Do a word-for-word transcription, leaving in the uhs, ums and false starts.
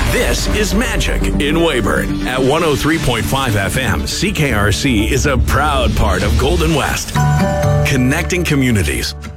This is Magic in Weyburn. At one oh three point five F M, C K R C is a proud part of Golden West. Connecting communities.